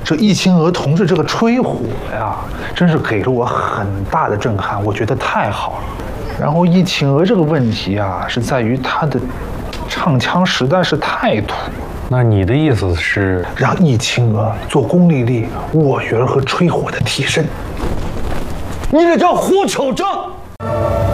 这易秦娥同志这个吹火呀，真是给了我很大的震撼，我觉得太好了。然后易秦娥这个问题啊，是在于她的唱腔实在是太土。 那你的意思是让易秦娥做龚丽丽、沃源和吹火的替身？ 你这叫胡求证！